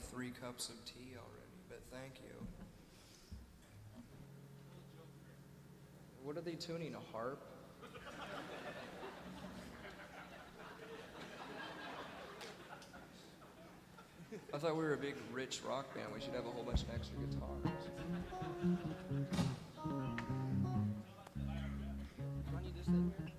like 3 cups of tea already, but thank you. What are they tuning, a harp? I thought we were a big, rich rock band. We should have a whole bunch of extra guitars. Do I need this thing here?